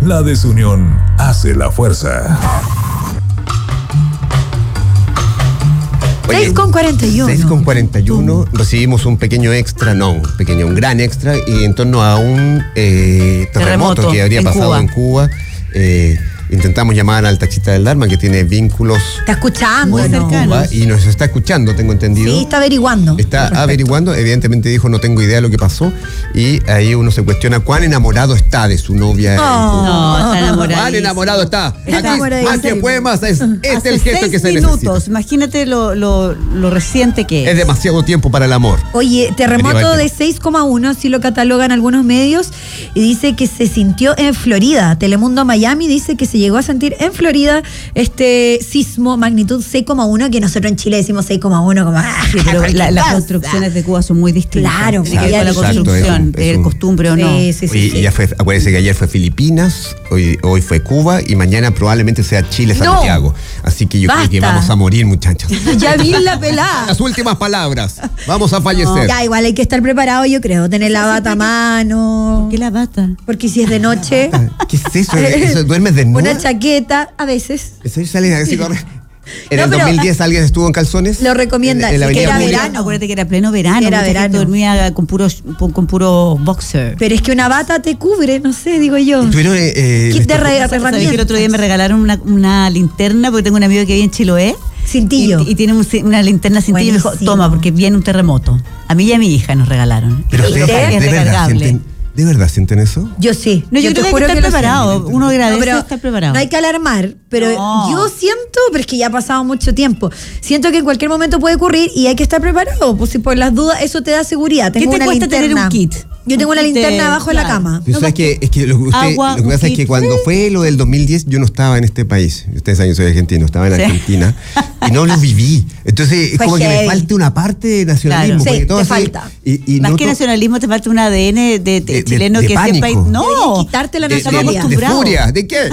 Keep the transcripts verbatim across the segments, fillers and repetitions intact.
La desunión hace la fuerza. seis con cuarenta y uno. seis con cuarenta y uno. Recibimos un pequeño extra, no, un pequeño, un gran extra, y en torno a un eh, terremoto, terremoto que habría pasado Cuba. en Cuba. Eh, Intentamos llamar al taxista del Dharma, que tiene vínculos está escuchando, muy cercanos y nos está escuchando, tengo entendido. Sí, está averiguando. Está averiguando, evidentemente dijo no tengo idea de lo que pasó, y ahí uno se cuestiona cuán enamorado está de su novia. Oh, no, está enamorado. Cuán enamorado está. está Aquí, más que poemas, es, este es el gesto que se minutos. necesita. Imagínate lo, lo, lo reciente que es. Es demasiado tiempo para el amor. Oye, terremoto de seis coma uno, así lo catalogan algunos medios, y dice que se sintió en Florida. Telemundo Miami dice que se llegó a sentir en Florida este sismo magnitud seis coma uno, que nosotros en Chile decimos seis coma uno como ah, sí, pero la, las construcciones de Cuba son muy distintas. Claro, tiene que ver con la construcción, de costumbre o no. Sí, sí, sí, Oye, sí. Ya fue, acuérdense que ayer fue Filipinas, hoy, hoy fue Cuba y mañana probablemente sea Chile, Santiago. No, Así que yo basta. creo que vamos a morir, muchachos. Ya vi la pelada. Las últimas palabras. Vamos a fallecer. No, ya, igual hay que estar preparado, yo creo. Tener la bata a mano. ¿Por qué la bata? Porque si es de noche. ¿Qué es eso? ¿Eso ¿Duermes desnuda? Una chaqueta, a veces. Eso sale así, corre. En No, el pero, dos mil diez alguien estuvo en calzones. Lo recomienda. En, en la Es que Avenida era Julia. verano. Acuérdate que era pleno verano. Era mucha gente verano. dormía con puros con puro boxer. Pero es que una bata te cubre, no sé, digo yo. Estuvieron, eh, eh, Kit de esto- re- ¿Sabes que el herramientas. otro día me regalaron una, una linterna? Porque tengo un amigo que vive en Chiloé. Cintillo. Y, y tiene un, una linterna cintillo y me dijo, Buenísimo. toma, porque viene un terremoto. A mí y a mi hija nos regalaron. Pero Y ustedes, es ¿de verdad, recargable. sienten, ¿de verdad sienten eso? Yo sí. No, yo, te creo que juro hay que que estar lo preparado. siento. Uno agradece No, pero estar preparado. No hay que alarmar, pero No. yo siento, pero es que ya ha pasado mucho tiempo, siento que en cualquier momento puede ocurrir y hay que estar preparado, pues si por las dudas eso te da seguridad. ¿Qué Tengo te una cuesta tener linterna. un kit? Yo tengo Un una kit de- linterna abajo de la claro. cama. Pero No, sabes que, es que lo, usted, agua, lo que un pasa es kit. que cuando fue lo del dos mil diez yo no estaba en este país. Ustedes saben, yo soy argentino, estaba en Sí. Argentina y no lo viví. Entonces es Fue como que me heavy. falta una parte de nacionalismo. Claro. porque Sí, todo te así- falta. Y, y Más noto- que nacionalismo, te falta un A D N de, de, de- chileno de que pánico. sepa. No, Deberían quitarte la de, de- nacionalidad. de furia. ¿De qué?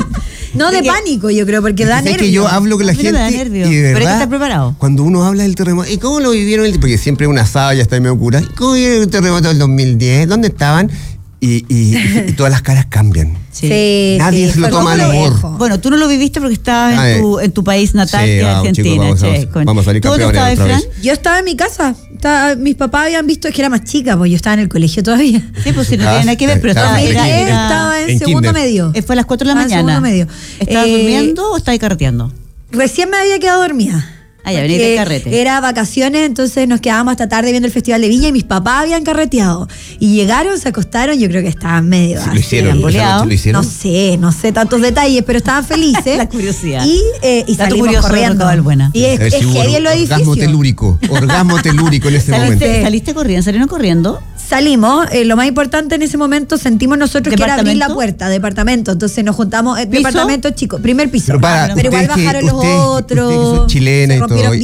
No de de que- pánico, yo creo, porque da Es nervio. que yo hablo con la A mí no me da gente nervio, y de pero hay que verdad, estar preparado. cuando uno habla del terremoto, ¿y cómo lo vivieron? el- Porque siempre una asada ya está medio cura. ¿Y cómo vivieron el terremoto del dos mil diez? ¿Dónde estaban? Y, y, y todas las caras cambian. Sí. Sí, Nadie sí, se lo fue toma al como humor. viejo. Bueno, tú no lo viviste porque estabas Ah, en tu, en tu país natal, sí, que es vamos, Argentina. chicos, vamos a- che, con- vamos a salir ¿Tú dónde campeones estabas, otra Fran? vez. Yo estaba en mi casa. Estaba- mis papás habían visto que era más chica, pues yo estaba en el colegio todavía. Sí, pues si no Ah, tiene nada que ver, pero estaba estaba, en era, kinder. era- Estaba en, en segundo kinder. medio. eh, fue a las cuatro de la Estaba en mañana. segundo medio. ¿Estabas Eh, durmiendo o estabas carreteando? Recién me había quedado dormida. Ah, ya, venís Porque de carrete. Era vacaciones, entonces nos quedábamos hasta tarde viendo el Festival de Viña y mis papás habían carreteado. Y llegaron, se acostaron, yo creo que estaban medio Sí, lo así, hicieron. han ¿Esa noche boleado. lo hicieron? No sé, no sé tantos detalles, pero estaban felices. La curiosidad. Y, eh, y Dato salimos curioso de corriendo. Roca Balbuena. Y es, A ver es si hubo heavy en los orgasmo edificios. telúrico. Orgasmo telúrico en ese momento. ¿Saliste, saliste corriendo? ¿Salieron corriendo? Salimos, eh, lo más importante en ese momento sentimos nosotros que era abrir la ¿Departamento? puerta, departamento. Entonces nos juntamos, eh, ¿Piso? departamento chico, primer piso. Pero para, Pero igual ustedes que- bajaron los ustedes- otros. ustedes que son chilenas se y todo, rompieron